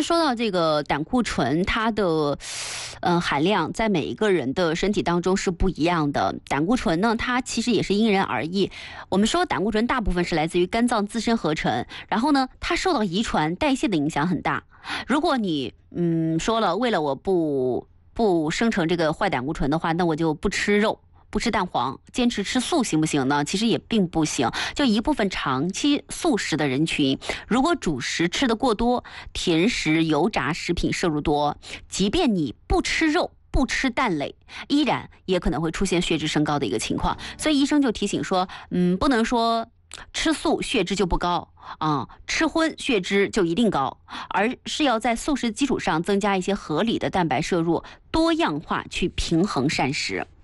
说到这个胆固醇，它的含量在每一个人的身体当中是不一样的。胆固醇呢，它其实也是因人而异。我们说胆固醇大部分是来自于肝脏自身合成，然后呢，它受到遗传代谢的影响很大。如果你说了，为了我不生成这个坏胆固醇的话，那我就不吃肉。不吃蛋黄，坚持吃素行不行呢？其实也并不行。就一部分长期素食的人群，如果主食吃得过多，甜食、油炸食品摄入多，即便你不吃肉、不吃蛋类，依然也可能会出现血脂升高的一个情况。所以医生就提醒说，不能说吃素血脂就不高啊，吃荤血脂就一定高，而是要在素食基础上增加一些合理的蛋白摄入，多样化去平衡膳食。